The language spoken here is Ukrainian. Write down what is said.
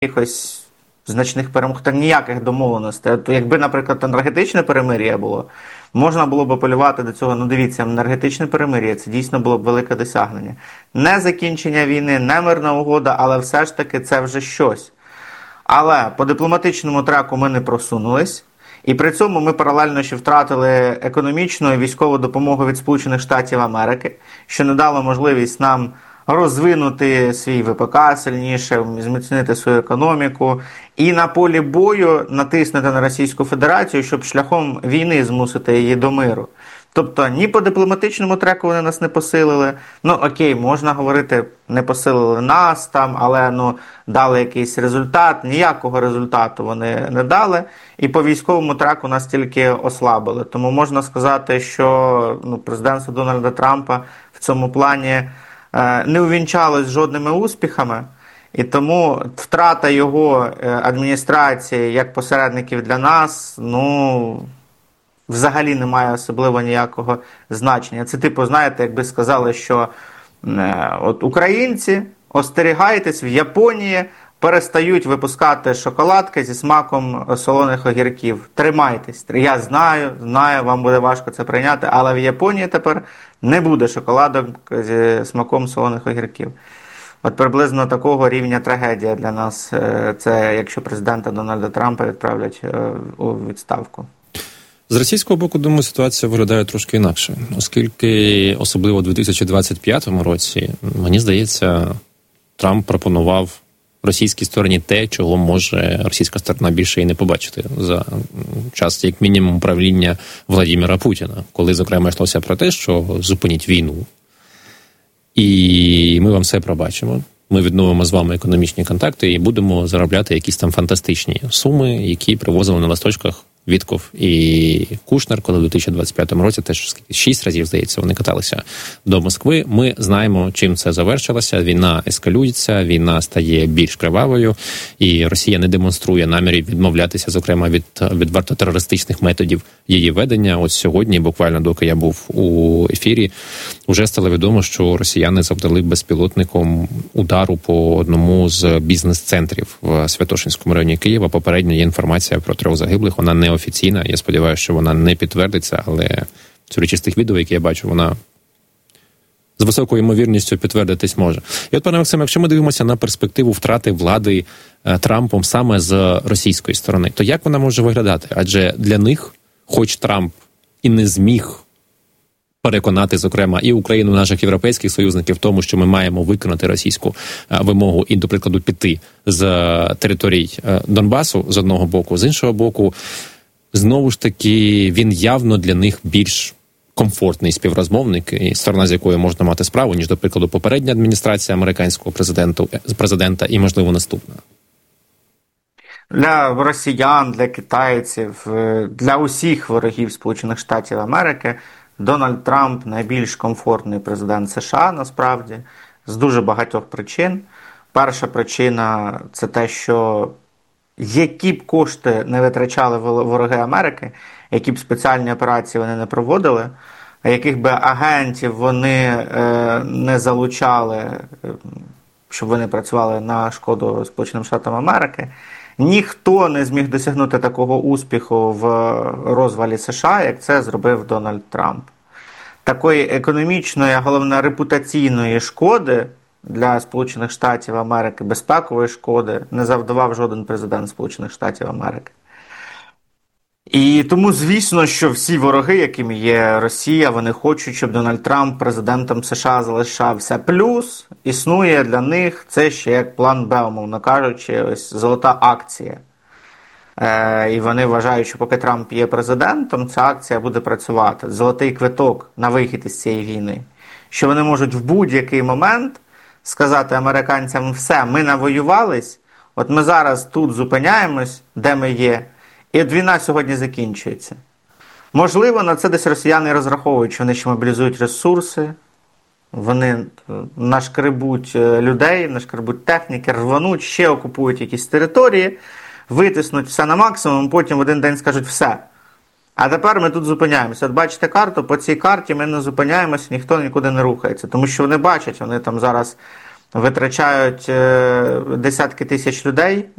якихось значних перемог, та ніяких домовленостей. Якби, наприклад, енергетичне перемир'я було, можна було б апелювати до цього. Ну, дивіться, енергетичне перемир'я – це дійсно було б велике досягнення. Не закінчення війни, не мирна угода, але все ж таки це вже щось. Але по дипломатичному треку ми не просунулись. І при цьому ми паралельно ще втратили економічну і військову допомогу від Сполучених Штатів Америки, що не дало можливість нам розвинути свій ВПК сильніше, зміцнити свою економіку і на полі бою натиснути на Російську Федерацію, щоб шляхом війни змусити її до миру. Тобто ні по дипломатичному треку вони нас не посилили. Ну окей, можна говорити, не посилили нас там, але дали якийсь результат. Ніякого результату вони не дали. І по військовому треку нас тільки ослабили. Тому можна сказати, що президентство Дональда Трампа в цьому плані не увінчалось жодними успіхами. І тому втрата його адміністрації як посередників для нас, взагалі не має особливо ніякого значення. Це знаєте, якби сказали, що от українці, остерігайтесь, в Японії перестають випускати шоколадки зі смаком солоних огірків. Тримайтесь. Я знаю, вам буде важко це прийняти, але в Японії тепер не буде шоколадок зі смаком солоних огірків. От приблизно такого рівня трагедія для нас. Це якщо президента Дональда Трампа відправлять у відставку. З російського боку, думаю, ситуація виглядає трошки інакше, оскільки, особливо у 2025 році, мені здається, Трамп пропонував російській стороні те, чого може російська сторона більше і не побачити за час, як мінімум, правління Владимира Путіна, коли, зокрема, йшлося про те, що зупиніть війну. І ми вам все пробачимо. Ми відновимо з вами економічні контакти і будемо заробляти якісь там фантастичні суми, які привозили на листочках Вітков і Кушнер, коли в 2025 році теж 6 разів, здається, вони каталися до Москви. Ми знаємо, чим це завершилося. Війна ескалюється, війна стає більш кривавою, і Росія не демонструє намірів відмовлятися, зокрема, від відверто терористичних методів її ведення. От сьогодні, буквально доки я був у ефірі, вже стало відомо, що росіяни завдали безпілотником удару по одному з бізнес-центрів в Святошинському районі Києва. Попередньо є інформація про 3 загиблих. Вона неофіційна. Я сподіваюся, що вона не підтвердиться, але судячи з тих відео, які я бачу, вона з високою ймовірністю підтвердитись може. І от, пане Максиме, якщо ми дивимося на перспективу втрати влади Трампом саме з російської сторони, то як вона може виглядати? Адже для них, хоч Трамп і не зміг переконати, зокрема, і Україну, наших європейських союзників в тому, що ми маємо виконати російську вимогу і, до прикладу, піти з територій Донбасу з одного боку, з іншого боку, знову ж таки, він явно для них більш комфортний співрозмовник, і сторона, з якою можна мати справу, ніж, до прикладу, попередня адміністрація американського президента і, можливо, наступна. Для росіян, для китайців, для усіх ворогів Сполучених Штатів Америки Дональд Трамп найбільш комфортний президент США, насправді, з дуже багатьох причин. Перша причина – це те, що які б кошти не витрачали вороги Америки, які б спеціальні операції вони не проводили, яких би агентів вони не залучали, щоб вони працювали на шкоду Сполученим Штатам Америки, ніхто не зміг досягнути такого успіху в розвалі США, як це зробив Дональд Трамп. Такої економічної, а головне репутаційної шкоди для Сполучених Штатів Америки, безпекової шкоди, не завдавав жоден президент Сполучених Штатів Америки. І тому, звісно, що всі вороги, якими є Росія, вони хочуть, щоб Дональд Трамп президентом США залишався. Плюс існує для них це ще як план Б, умовно кажучи, ось золота акція. І вони вважають, що поки Трамп є президентом, ця акція буде працювати. Золотий квиток на вихід із цієї війни. Що вони можуть в будь-який момент сказати американцям: все, ми навоювались, от ми зараз тут зупиняємось, де ми є, і от війна сьогодні закінчується. Можливо, на це десь росіяни розраховують, що вони ще мобілізують ресурси, вони нашкребуть людей, нашкребуть техніки, рвануть, ще окупують якісь території, витиснуть все на максимум, потім в один день скажуть: все. А тепер ми тут зупиняємося. От бачите карту, по цій карті ми не зупиняємося, ніхто нікуди не рухається. Тому що вони бачать, вони там зараз витрачають десятки тисяч людей